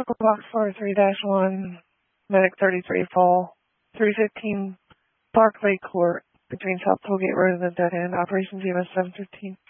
Medical Box 43-1, Medic 33 Fall, 315 Parkway Court, between South Tollgate Road and the Dead End, Operations EMS 715.